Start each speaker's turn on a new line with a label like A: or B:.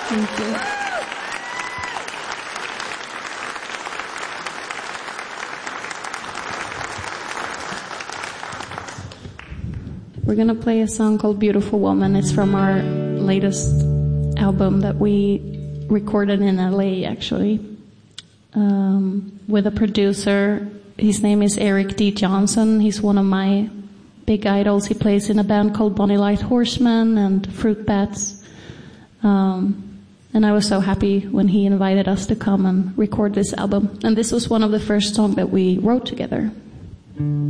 A: Thank you. We're going to play a song called Beautiful Woman. It's from our latest album that we recorded in LA, actually, with a producer. His name is Eric D. Johnson. He's one of my big idols. He plays in a band called Bonnie Light Horseman and Fruit Bats. And I was so happy when he invited us to come and record this album. And this was one of the first songs that we wrote together.